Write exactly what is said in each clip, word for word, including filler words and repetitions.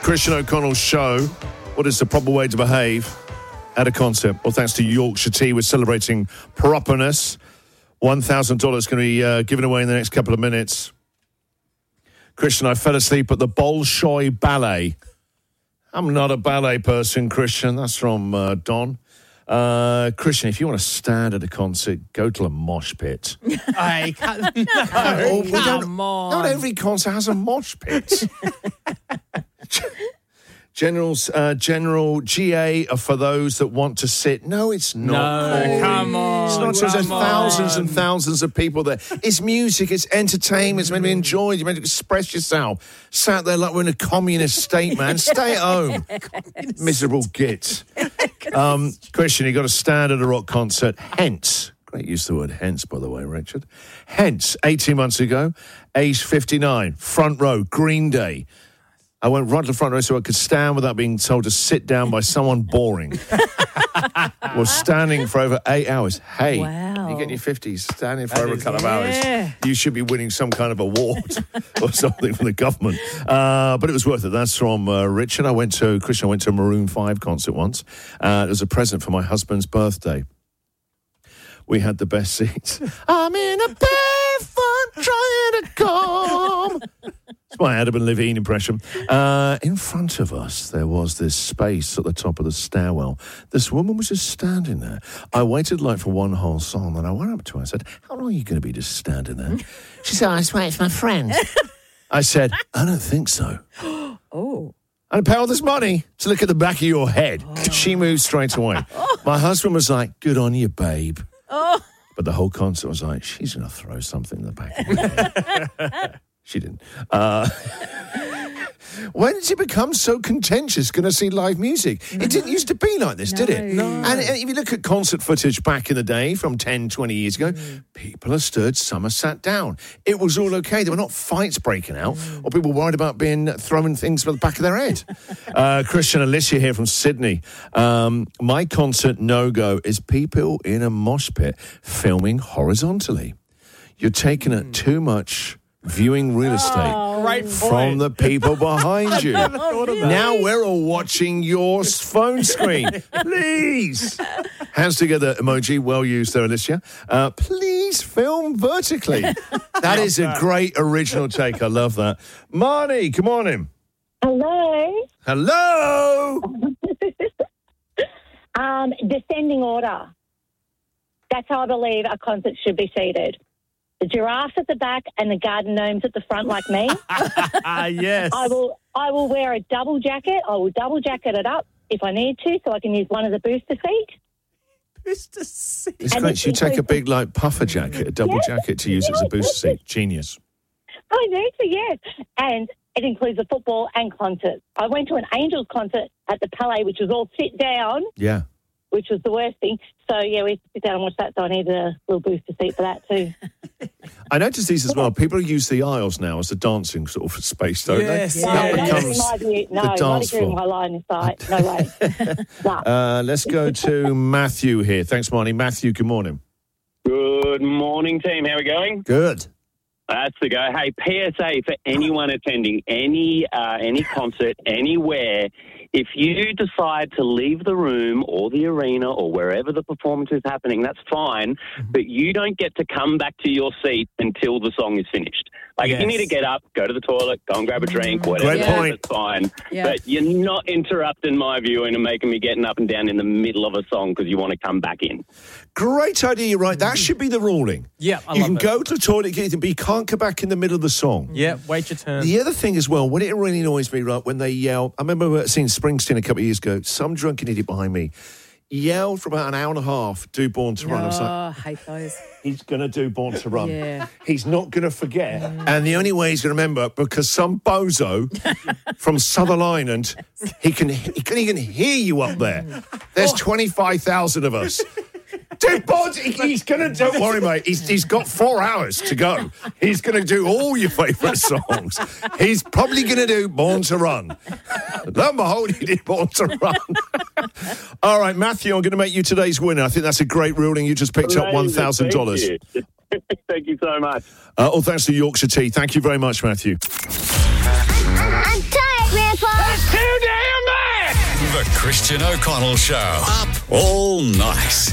Christian O'Connell's show. What is the proper way to behave at a concert? Well, thanks to Yorkshire Tea, we're celebrating properness. one thousand dollars going to be uh, given away in the next couple of minutes. Christian, I fell asleep at the Bolshoi Ballet. I'm not a ballet person, Christian. That's from uh, Don. Uh, Christian, if you want to stand at a concert, go to a mosh pit. I can't, no, Oh, we don't- come on. Not every concert has a mosh pit. General, uh, General G A are for those that want to sit. No, it's not. No, Corey. come on, It's not. So there's come thousands on. and thousands of people there. It's music. It's entertainment. It's meant to be enjoyed. You're meant to express yourself. Sat there like we're in a communist state, man. Stay at home. Miserable git. Um, Christian, you got to stand at a rock concert. Hence, great use of the word hence, by the way, Richard. Hence, eighteen months ago, age fifty-nine, front row, Green Day. I went right to the front row so I could stand without being told to sit down by someone boring. Was standing for over eight hours. Hey, Wow. you get in your fifties, standing for That over a is- couple of yeah. hours. You should be winning some kind of award or something from the government. Uh, but it was worth it. That's from uh, Richard. I went to, Christian, I went to a Maroon five concert once. Uh, it was a present for my husband's birthday. We had the best seats. I'm in a barefoot trying to come. It's my Adam and Levine impression. Uh, in front of us, there was this space at the top of the stairwell. This woman was just standing there. I waited like for one whole song, and I went up to her. I said, how long are you going to be just standing there? She said, I was waiting for my friend. I said, I don't think so. Oh. I pay all this money to look at the back of your head. Oh. She moved straight away. My husband was like, good on you, babe. Oh. But the whole concert was like, she's going to throw something in the back of her head. She didn't. Uh, when did it become so contentious going to see live music? No. It didn't used to be like this, No. did it? No. And if you look at concert footage back in the day from ten, twenty years ago, mm. people are stood, some are sat down. It was all okay. There were not fights breaking out mm. or people worried about being throwing things from the back of their head. uh, Christian, Alicia here from Sydney. Um, my concert no-go is people in a mosh pit filming horizontally. You're taking it too much viewing real estate Oh, Right from point. the people behind you. thought of that. Now we're all watching your phone screen. Please. Hands together emoji. Well used there, Alicia. Uh, please film vertically. That is a great original take. I love that. Marnie, come on in. Hello. Hello. um, descending order. That's how I believe a concert should be seated. The giraffe at the back and the garden gnomes at the front, like me. Ah, yes. I will. I will wear a double jacket. I will double jacket it up if I need to, so I can use one as a booster seat. Booster seat. It's And great. it You take a includes- big, like, puffer jacket, a double Yeah. jacket to use it as a booster seat. Genius. I need to, yes. And it includes a football and concerts. I went to an Angels concert at the Palais, which was all sit down, Yeah. which was the worst thing. So, yeah, we had to sit down and watch that, so I needed a little booster seat for that too. I noticed these as well. People use the aisles now as a dancing sort of space, don't Yes, they? yeah. That No, not becomes in my view. No, the not dance if you're in floor. my line of sight. No way. No. Uh, let's go to Matthew here. Thanks, Marnie. Matthew, good morning. Good morning, team. How are we going? Good. That's the go. Hey, P S A for anyone attending any uh, any concert anywhere. If you decide to leave the room or the arena or wherever the performance is happening, that's fine. But you don't get to come back to your seat until the song is finished. Like, if you Yes. need to get up, go to the toilet, go and grab a drink, whatever, Great point. that's fine. Yeah. But you're not interrupting my viewing and making me getting up and down in the middle of a song because you want to come back in. Great idea, you're right. That should be the ruling. Yeah, I you love can it. go to the toilet, get anything, but you can't come back in the middle of the song. Yeah, wait your turn. The other thing as well, when it really annoys me, right, when they yell, I remember seeing Springsteen a couple of years ago, some drunken idiot behind me yelled for about an hour and a half, do Born to Run. I was Oh, like, I hate those. he's going to do Born to Run. Yeah. He's not going to forget. And the only way he's going to remember, because some bozo from Southern Island, he can he can even hear you up there. There's twenty-five thousand of us. Dude, Bod, he- he's going to, don't worry, mate. He's, he's got four hours to go. He's going to do all your favourite songs. He's probably going to do Born to Run. Lo and behold, he did Born to Run. All right, Matthew, I'm going to make you today's winner. I think that's a great ruling. You just picked up one thousand dollars. Thank you. Thank you so much. Uh, all thanks to Yorkshire Tea. Thank you very much, Matthew. I'm tired, Grandpa. Christian O'Connell Show. Up all night.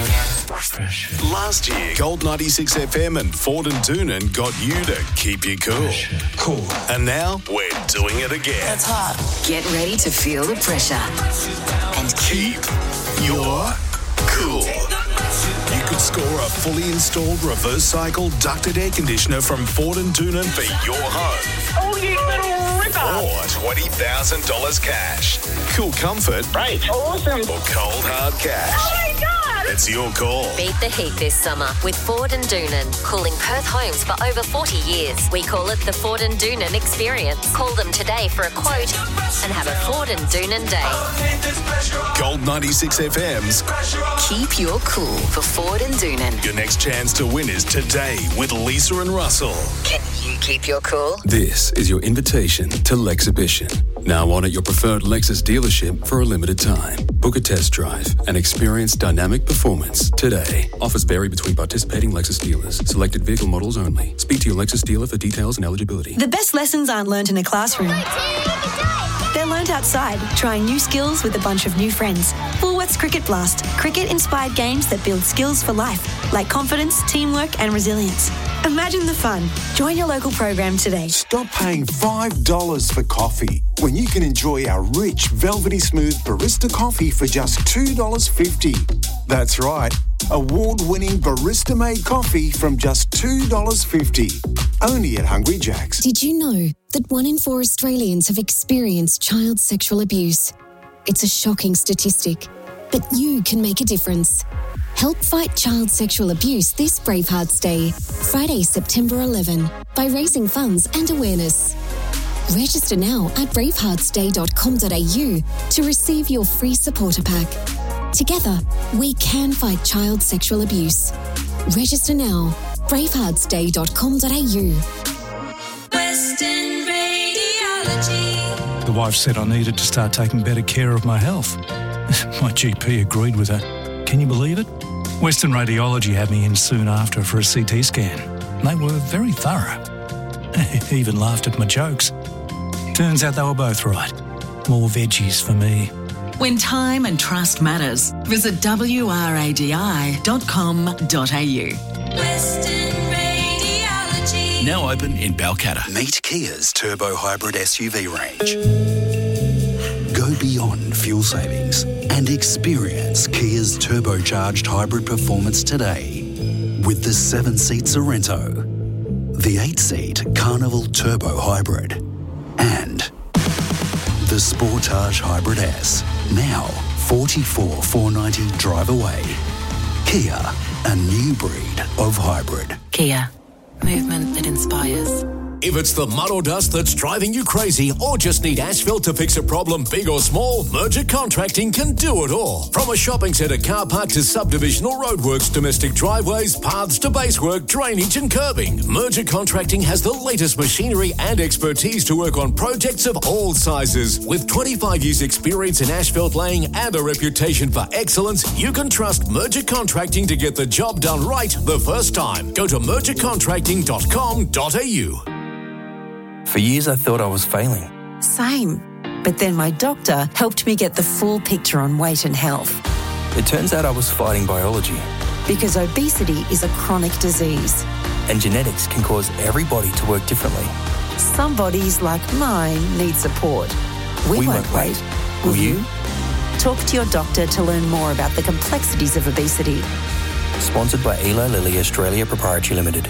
Last year, Gold ninety-six F M and Ford and Doonan got you to keep you cool. Cool. And now, we're doing it again. That's hot. Get ready to feel the pressure. And Keep your cool. You could score a fully installed reverse cycle ducted air conditioner from Ford and Doonan for your home. Oh, you little ripper. Or twenty thousand dollars cash. Cool comfort. Great. Awesome. Or cold hard cash. Oh, my God. It's your call. Beat the heat this summer with Ford and Doonan. Cooling Perth homes for over forty years. We call it the Ford and Doonan experience. Call them today for a quote and have a Ford and Doonan day. Gold ninety-six F M's keep your cool for Ford and Doonan. Your next chance to win is today with Lisa and Russell. Can you keep your cool? This is your invitation to Lexhibition. Now on at your preferred Lexus dealership for a limited time. Book a test drive and experience dynamic performance today. Offers vary between participating Lexus dealers. Selected vehicle models only. Speak to your Lexus dealer for details and eligibility. The best lessons aren't learned in a classroom. They're learned outside, trying new skills with a bunch of new friends. Woolworths Cricket Blast. Cricket-inspired games that build skills for life, like confidence, teamwork and resilience. Imagine the fun. Join your local program today. Stop paying five dollars for coffee when you can enjoy our rich, velvety smooth barista coffee for just two dollars fifty. That's right. Award-winning barista-made coffee from just two dollars fifty. Only at Hungry Jack's. Did you know that one in four Australians have experienced child sexual abuse? It's a shocking statistic, but you can make a difference. Help fight child sexual abuse this Bravehearts Day, Friday, September eleventh, by raising funds and awareness. Register now at bravehearts day dot com dot a u to receive your free supporter pack. Together, we can fight child sexual abuse. Register now, bravehearts day dot com dot a u. Western Radiology. The wife said I needed to start taking better care of my health. My G P agreed with her. Can you believe it? Western Radiology had me in soon after for a C T scan. They were very thorough. Even laughed at my jokes. Turns out they were both right. More veggies for me. When time and trust matters, visit w r a d i dot com dot a u. Western Radiology. Now open in Balcatta. Meet Kia's Turbo Hybrid S U V range. Go beyond fuel savings and experience Kia's turbocharged hybrid performance today with the seven-seat Sorrento, the eight-seat Carnival Turbo Hybrid, and the Sportage Hybrid S. Now forty-four thousand four hundred ninety drive away. Kia, a new breed of hybrid. Kia, movement that inspires. If it's the mud or dust that's driving you crazy or just need asphalt to fix a problem big or small, Merger Contracting can do it all. From a shopping centre car park to subdivisional roadworks, domestic driveways, paths to basework, drainage and curbing, Merger Contracting has the latest machinery and expertise to work on projects of all sizes. With twenty-five years experience in asphalt laying and a reputation for excellence, you can trust Merger Contracting to get the job done right the first time. Go to merger contracting dot com dot a u. For years, I thought I was failing. Same. But then my doctor helped me get the full picture on weight and health. It turns out I was fighting biology. Because obesity is a chronic disease. And genetics can cause every body to work differently. Some bodies, like mine, need support. We, we won't, won't wait. wait. Will Will you? you? Talk to your doctor to learn more about the complexities of obesity. Sponsored by Eli Lilly Australia Proprietary Limited.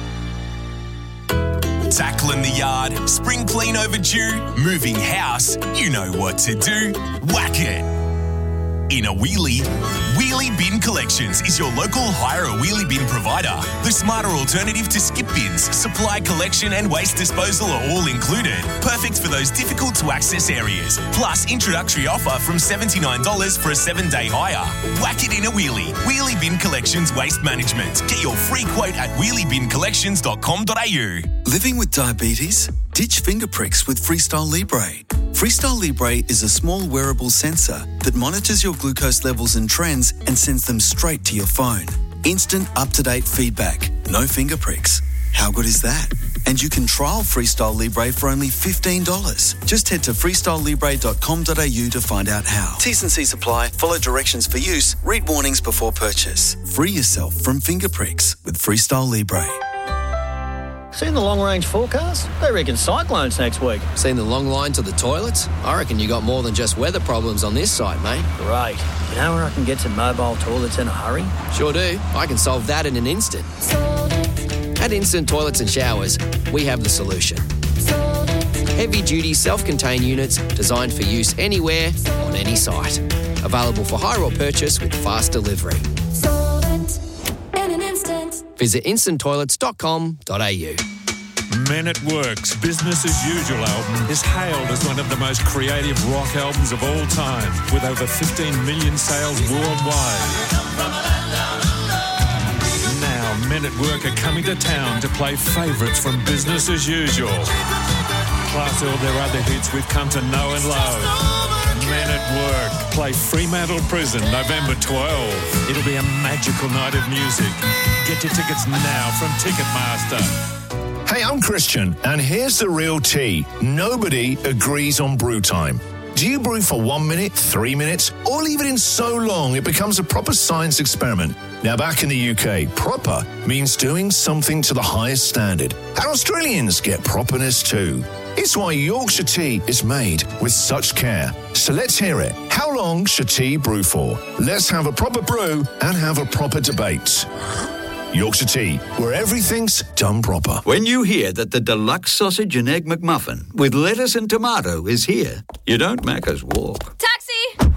Tackling the yard, spring clean overdue, moving house, you know what to do. Whack it. In a wheelie, Wheelie Bin Collections is your local hire a wheelie bin provider. The smarter alternative to skip bins, supply collection and waste disposal are all included. Perfect for those difficult to access areas. Plus, introductory offer from seventy-nine dollars for a seven-day hire. Whack it in a wheelie. Wheelie Bin Collections Waste Management. Get your free quote at wheelie bin collections dot com dot a u. Living with diabetes? Ditch finger pricks with Freestyle Libre. Freestyle Libre is a small wearable sensor that monitors your glucose levels and trends and sends them straight to your phone. Instant, up-to-date feedback. No finger pricks. How good is that? And you can trial Freestyle Libre for only fifteen dollars. Just head to freestyle libre dot com dot a u to find out how. T's and C's apply. Follow directions for use. Read warnings before purchase. Free yourself from finger pricks with Freestyle Libre. Seen the long-range forecast? They reckon cyclones next week. Seen the long line to the toilets? I reckon you got more than just weather problems on this site, mate. Great. You know where I can get to mobile toilets in a hurry? Sure do. I can solve that in an instant. At Instant Toilets and Showers, we have the solution. Heavy-duty self-contained units designed for use anywhere, on any site. Available for hire or purchase with fast delivery. Visit instant toilets dot com dot a u. Men at Work's Business as Usual album is hailed as one of the most creative rock albums of all time, with over fifteen million sales worldwide. Now, Men at Work are coming to town to play favourites from Business as Usual, plus all their other hits we've come to know and love. Men at Work play Fremantle Prison November twelfth. It'll be a magical night of music. Get your tickets now from Ticketmaster. Hey, I'm Christian, and here's the real tea. Nobody agrees on brew time. Do you brew for one minute, three minutes, or leave it in so long it becomes a proper science experiment? Now, back in the U K, proper means doing something to the highest standard. And Australians get properness too. It's why Yorkshire tea is made with such care. So let's hear it. How long should tea brew for? Let's have a proper brew and have a proper debate. Yorkshire tea, where everything's done proper. When you hear that the deluxe sausage and egg McMuffin with lettuce and tomato is here, you don't Macca's walk. Taxi!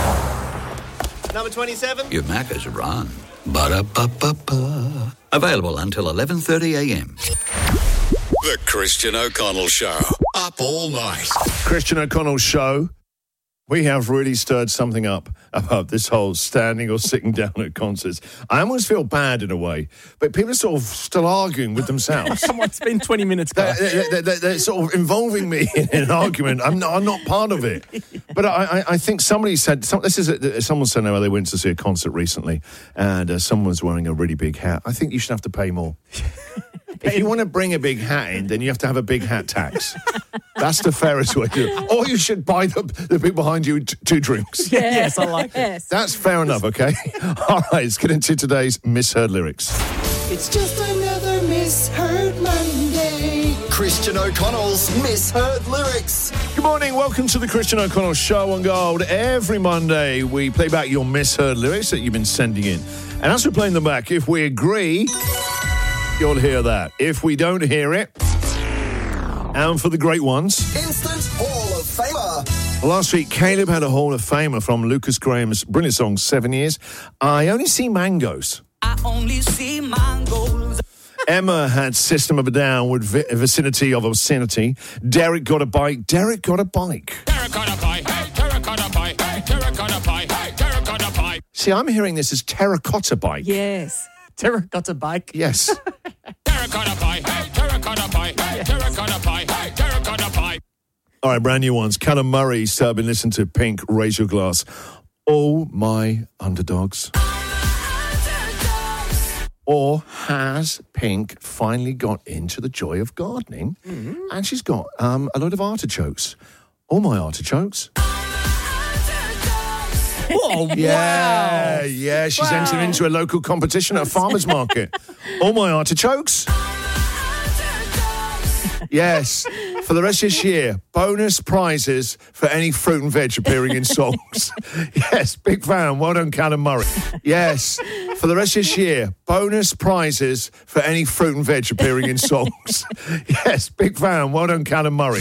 Number twenty-seven? You Macca's run. Ba-da-ba-ba-ba. Available until eleven thirty a m. The Christian O'Connell Show. Up all night. Christian O'Connell Show. We have really stirred something up about this whole standing or sitting down at concerts. I almost feel bad in a way, but people are sort of still arguing with themselves. It's been twenty minutes. They're, they're, they're, they're sort of involving me in an argument. I'm not, I'm not part of it. But I, I, I think somebody said, some, this is a, someone said how they went to see a concert recently, and uh, someone was wearing a really big hat. I think you should have to pay more. If you want to bring a big hat in, then you have to have a big hat tax. That's the fairest way to do it. Or you should buy the, the people behind you t- two drinks. Yeah, yes, I like it. Yes. That's fair enough, okay? All right, let's get into today's misheard lyrics. It's just another misheard Monday. Christian O'Connell's misheard lyrics. Good morning, welcome to the Christian O'Connell Show on Gold. Every Monday, we play back your misheard lyrics that you've been sending in. And as we're playing them back, if we agree, you'll hear that. If we don't hear it, and for the great ones, Instant Hall of Famer. Last week, Caleb had a Hall of Famer from Lucas Graham's brilliant song, Seven Years. I Only See Mangoes. I only see mangoes. Emma had System of a Down with vi- Vicinity of Obscenity. Derek got a bike. Derek got a bike. Derek got a bike. Derek got a bike. Derek got a bike. Derek got a bike. See, I'm hearing this as terracotta bike. Yes. Terracotta bike. Yes. Terracotta bike. Terracotta bike. Terracotta bike. Terracotta bike. All right, brand new ones. Callum Murray's uh, been listening to Pink, Raise Your Glass. Oh, my underdogs. Or has Pink finally got into the joy of gardening? Mm-hmm. And she's got um, a load of artichokes. Oh, my artichokes. Oh, Yeah, wow. yeah. She's Wow. entered into a local competition at a farmer's market. All my artichokes. Yes. For the rest of this year, bonus prizes for any fruit and veg appearing in songs. Yes, big fan. Well done, Callum Murray. Yes. For the rest of this year, bonus prizes for any fruit and veg appearing in songs. Yes, big fan. Well done, Callum Murray.